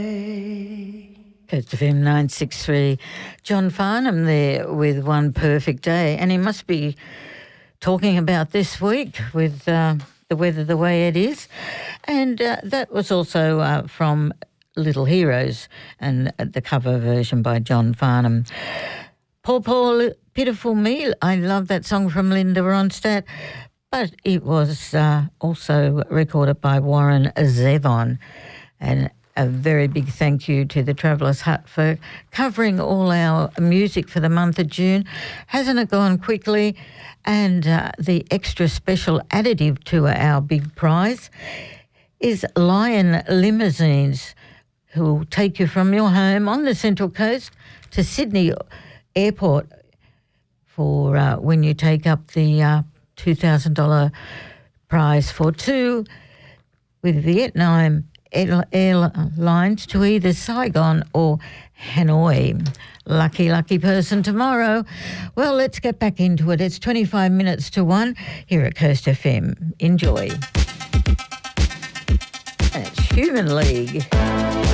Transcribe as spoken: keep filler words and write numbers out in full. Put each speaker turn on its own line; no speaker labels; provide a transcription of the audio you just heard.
Coast F M nine six three. John Farnham there with One Perfect Day, and he must be talking about this week with uh, the weather the way it is. And uh, that was also uh, from Little Heroes, and the cover version by John Farnham. Paw Paw, Pitiful Me, I love that song from Linda Ronstadt, but it was uh, also recorded by Warren Zevon. And a very big thank you to the Travellers Hut for covering all our music for the month of June. Hasn't it gone quickly? And uh, the extra special additive to our big prize is Lion Limousines, who will take you from your home on the Central Coast to Sydney Airport for uh, when you take up the uh, two thousand dollars prize for two with Vietnam Airlines to either Saigon or Hanoi. Lucky, lucky person tomorrow. Well, let's get back into it. It's twenty-five minutes to one here at Coast F M. Enjoy. And it's Human League.